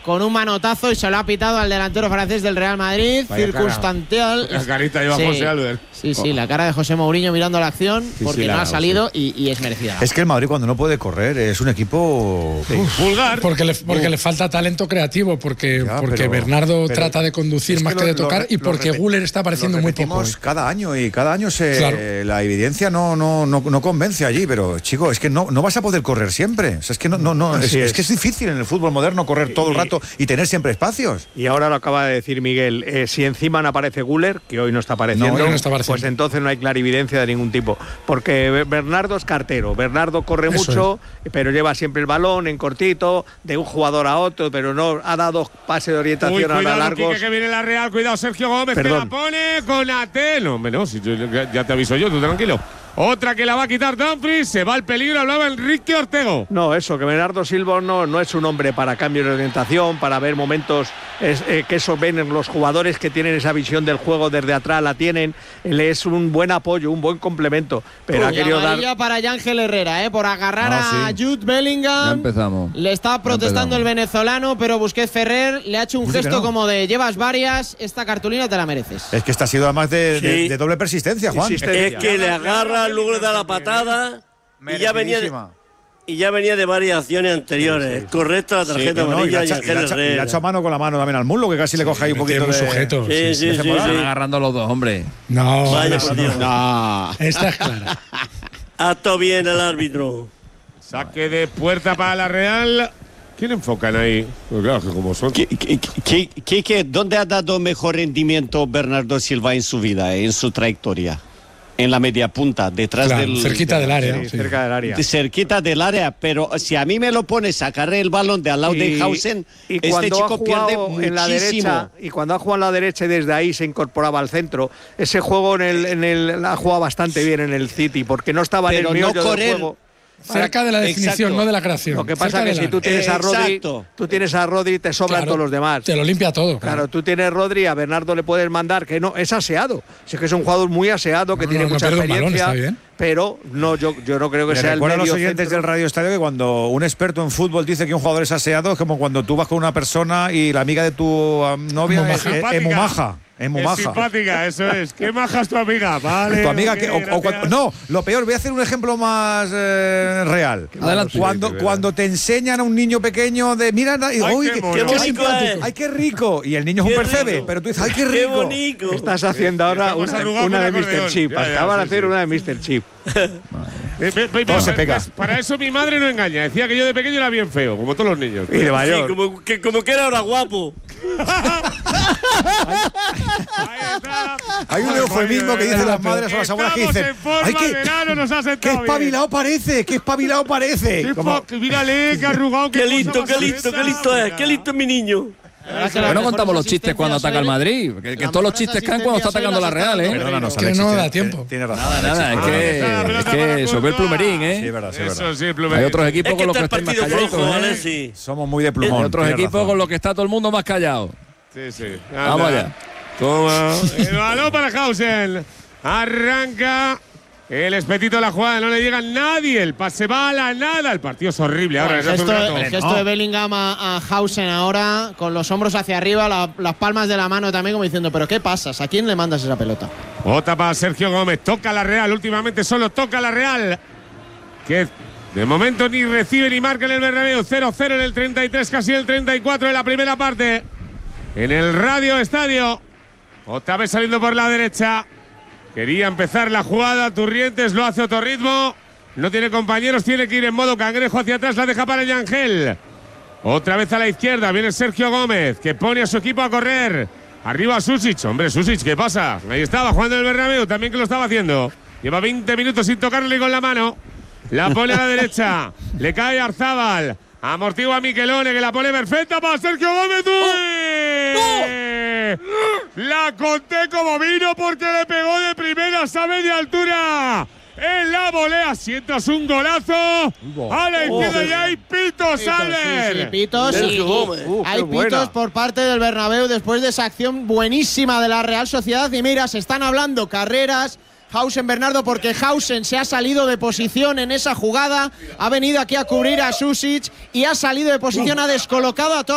con un manotazo y se lo ha pitado al delantero francés del Real Madrid. Vaya Circunstancial. La carita lleva José Albert. Sí, la cara de José Mourinho mirando la acción porque no ha salido y es merecida. Es que el Madrid cuando no puede correr es un equipo vulgar. Porque le falta talento creativo, porque Bernardo trata de conducir más que de tocar y porque Güler está apareciendo muy poco. Cada año la evidencia no convence allí, pero chico, es que no vas a poder correr siempre. O sea, es que es que es difícil en el fútbol moderno correr todo el rato y tener siempre espacios. Y ahora lo acaba de decir Miguel, si encima no aparece Güler, que hoy no está apareciendo, pues entonces no hay clarividencia de ningún tipo, porque Bernardo es cartero, Bernardo corre mucho, pero lleva siempre el balón en cortito, de un jugador a otro, pero no ha dado pase de orientación a largos. Quique, que viene la Real, cuidado Sergio Gómez, que la pone con Ate. No, si ya te aviso yo, tú tranquilo. Otra que la va a quitar Dumfries, se va al peligro, hablaba Enrique Ortego. No, eso, que Bernardo Silva no es un hombre para cambio de orientación, para ver momentos que eso ven en los jugadores que tienen esa visión del juego desde atrás, la tienen. Él es un buen apoyo, un buen complemento. Pero ha querido dar. Para Yángel Herrera, por agarrar a Jude Bellingham. Ya empezamos. Le está protestando el venezolano, pero Busquets Ferrer le ha hecho un gesto como de llevas varias, esta cartulina te la mereces. Es que esta ha sido además de doble persistencia, Juan. Es que le agarra, luego le da la patada y ya venía de varias acciones anteriores. Correcta la tarjeta amarilla y le ha hecho mano con la mano también al muslo, que casi le coge ahí un poquito de sujeto. Sí. Están agarrando los dos, hombre. No, vaya no. Esta es clara. Acto bien el árbitro. Saque de puerta para la Real. ¿Quién enfocan ahí? Pues claro, que como son. Quique, ¿dónde ha dado mejor rendimiento Bernardo Silva en su vida, en su trayectoria? En la media punta, detrás cerquita del área. Sí, cerca del área. Cerquita del área, pero si a mí me lo pones a cargar el balón de al lado de Hausen, este chico pierde muchísimo. En la derecha, y cuando ha jugado en la derecha y desde ahí se incorporaba al centro, ese juego ha jugado bastante bien en el City, porque no estaba en el meollo del juego. Cerca de la definición, no de la creación. Lo que pasa es que si tú tienes a Rodri, te sobran todos los demás. Te lo limpia todo. Claro, tú tienes Rodri, a Bernardo le puedes mandar, que no, es aseado. Es que es un jugador muy aseado, que tiene mucha experiencia. Balón, pero yo no creo que sea el medio. Recuerda a los oyentes del Radio Estadio que cuando un experto en fútbol dice que un jugador es aseado, es como cuando tú vas con una persona y la amiga de tu novia es muy maja. Es muy maja. Simpática, eso es. ¿Qué maja es tu amiga? Vale. Tu amiga no, lo peor, voy a hacer un ejemplo más real. Adelante. Cuando te enseñan a un niño pequeño de mira, qué simpático. Ay, qué rico. Y el niño es un percebe, pero tú dices, ay, qué rico. Qué bonito. Estás haciendo ahora una de Mr. Chip. Acaban de hacer una de Mr. Chip. Para eso mi madre no engaña. Decía que yo de pequeño era bien feo, como todos los niños. Y de mayor. Como que era ahora guapo. Hay un eufemismo que dicen las madres o las abuelas que dicen ¡ay, qué espabilado parece! ¡Qué espabilado parece! Mírale, qué arrugado. Qué listo es. Qué listo es mi niño. Pero no contamos los chistes cuando ataca el Madrid. Que todos los chistes caen cuando está atacando la Real, ¿eh? Perdónanos, que no da tiempo. Tiene razón. Nada, es que sobre el plumerín, ¿eh? Sí, verdad. Eso sí, el plumerín. Hay otros equipos con los que están más calladitos, ¿eh? Somos muy de plumón. Hay otros equipos con los que está todo el mundo más callado. Sí. Vamos allá. Toma. El balón para Hausen. Arranca el espetito de la jugada. No le llega nadie. El pase va a la nada. El partido es horrible. Ahora, el gesto de Bellingham a Hausen ahora, con los hombros hacia arriba, las palmas de la mano también, como diciendo, ¿pero qué pasas? ¿A quién le mandas esa pelota? Otra para Sergio Gómez. Toca la Real. Últimamente solo toca la Real. Que de momento ni recibe ni marca en el Bernabéu. 0-0 en el 33, casi el 34 de la primera parte. En el Radio Estadio. Otra vez saliendo por la derecha. Quería empezar la jugada. Turrientes lo hace a otro ritmo. No tiene compañeros. Tiene que ir en modo cangrejo hacia atrás. La deja para Yángel. Otra vez a la izquierda. Viene Sergio Gómez, que pone a su equipo a correr. Arriba Susic. Hombre, Susic, ¿qué pasa? Ahí estaba jugando en el Bernabéu. También que lo estaba haciendo. Lleva 20 minutos sin tocarle con la mano. La pone a la derecha. Le cae Arzábal. Amortigua a Miquelone, que la pone perfecta para Sergio Gómez. La conté como vino porque le pegó de primeras a media altura. En la volea sientas un golazo. A la izquierda y hay pitos, Albert. Sí, pitos. Hay pitos por parte del Bernabéu después de esa acción buenísima de la Real Sociedad. Y mira, se están hablando carreras. Hausen Bernardo, porque Hausen se ha salido de posición en esa jugada, ha venido aquí a cubrir a Susic y ha salido de posición, ha descolocado a todos.